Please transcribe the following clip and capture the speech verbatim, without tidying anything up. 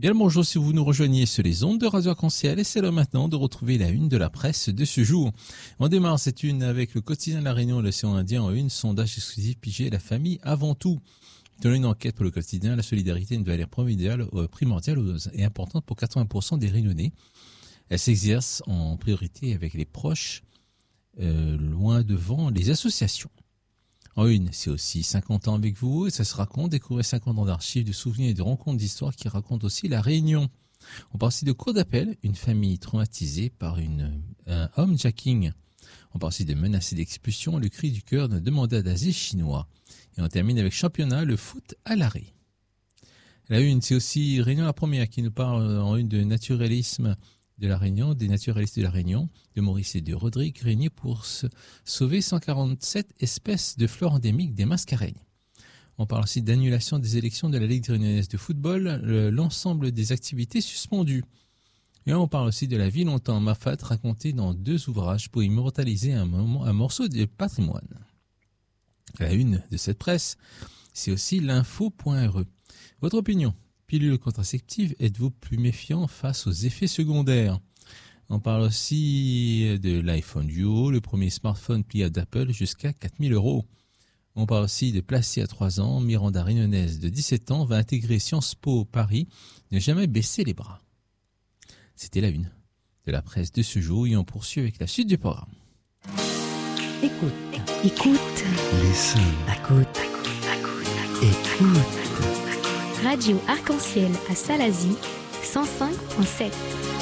Bien le bonjour si vous nous rejoignez sur les ondes de Radio Arc-en-Ciel et c'est l'heure maintenant de retrouver la une de la presse de ce jour. On démarre cette une avec le quotidien de la Réunion, l'Océan Indien en une, sondage exclusif pigé la famille avant tout. Dans une enquête pour le quotidien, la solidarité est une valeur primordiale, euh, primordiale et importante pour quatre-vingts pour cent des Réunionnais. Elle s'exerce en priorité avec les proches, euh, loin devant les associations. En une, c'est aussi cinquante ans avec vous et ça se raconte, découvrez cinquante ans d'archives, de souvenirs et de rencontres d'histoires qui racontent aussi la Réunion. On parle aussi de cours d'appel, une famille traumatisée par une, un homejacking. On parle aussi de menaces d'expulsion, le cri du cœur d'un demandeur d'asile chinois. Et on termine avec championnat, le foot à l'arrêt. La une, c'est aussi Réunion la première qui nous parle en une de naturalisme de la Réunion, des naturalistes de la Réunion, de Maurice et de Rodrigue, réunis pour se sauver cent quarante-sept espèces de flore endémiques des mascareignes. On parle aussi d'annulation des élections de la Ligue réunionnaise de football, le, l'ensemble des activités suspendues. Et on parle aussi de la vie longtemps Mafat racontée dans deux ouvrages pour immortaliser un, moment, un morceau de patrimoine. La une de cette presse, c'est aussi l'info point r e. Votre opinion? Pilule contraceptive, êtes-vous plus méfiant face aux effets secondaires? On parle aussi de l'iPhone Duo, le premier smartphone pliable d'Apple jusqu'à quatre mille euros. On parle aussi de placé à trois ans, Miranda Réunionnaise de dix-sept ans va intégrer Sciences Po Paris, ne jamais baisser les bras. C'était la une de la presse de ce jour et on poursuit avec la suite du programme. Écoute, écoute, listen, écoute, écoute. Radio Arc-en-Ciel à Salazie, cent cinq virgule sept.